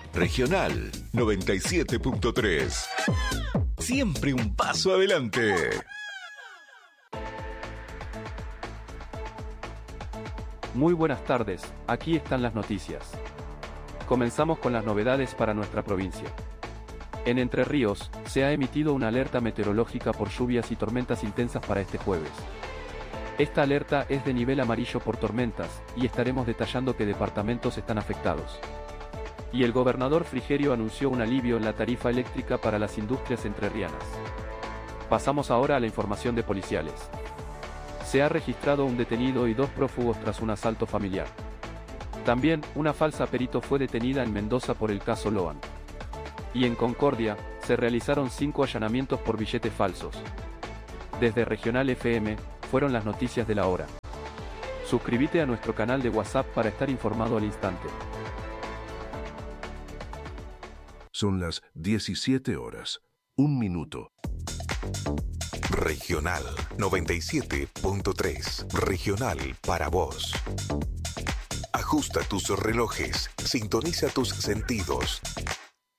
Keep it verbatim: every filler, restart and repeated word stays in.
Regional noventa y siete punto tres. Siempre un paso adelante. Muy buenas tardes, aquí están las noticias. Comenzamos con las novedades para nuestra provincia. En Entre Ríos, se ha emitido una alerta meteorológica por lluvias y tormentas intensas para este jueves. Esta alerta es de nivel amarillo por tormentas, y estaremos detallando qué departamentos están afectados. Y el gobernador Frigerio anunció un alivio en la tarifa eléctrica para las industrias entrerrianas. Pasamos ahora a la información de policiales. Se ha registrado un detenido y dos prófugos tras un asalto familiar. También, una falsa perito fue detenida en Mendoza por el caso Loan. Y en Concordia, se realizaron cinco allanamientos por billetes falsos. Desde Regional F M, fueron las noticias de la hora. Suscríbete a nuestro canal de WhatsApp para estar informado al instante. Son las diecisiete horas, un minuto. Regional noventa y siete punto tres. Regional para vos. Ajusta tus relojes, sintoniza tus sentidos.